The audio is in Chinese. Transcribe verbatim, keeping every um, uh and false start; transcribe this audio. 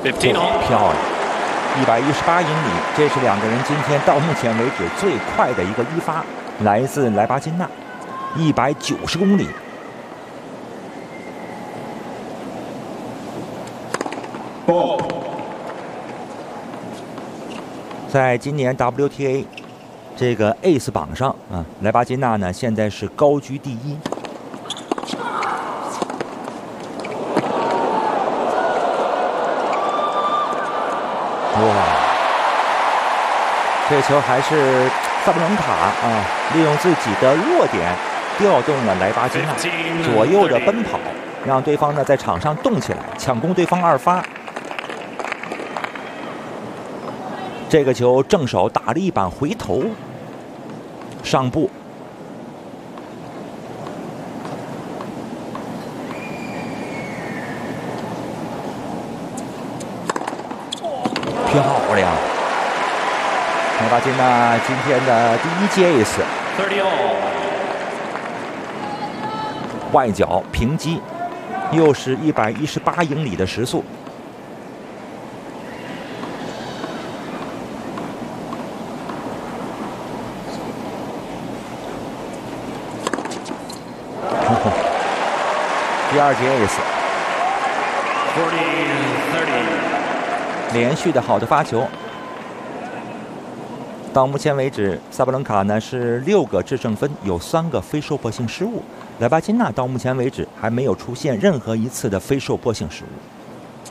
，fifteen all， 漂亮，一百一十八英里，这是两个人今天到目前为止最快的一个一发，来自莱巴金纳，一百九十公里。 ball， 在今年 W T A 这个 Ace 榜上啊，莱巴金纳呢现在是高居第一。哇，这球还是萨布伦卡啊，利用自己的弱点调动了莱巴金纳左右的奔跑，让对方呢在场上动起来，抢攻对方二发。这个球正手打了一板回头，上步。漂亮！莱巴金纳今天的第一届 Ace， 外角平击，又是一百一十八英里的时速。第二节 Ace， 连续的好的发球。到目前为止，萨布伦卡呢是六个制胜分，有三个非受迫性失误。莱巴金纳到目前为止还没有出现任何一次的非受迫性失误。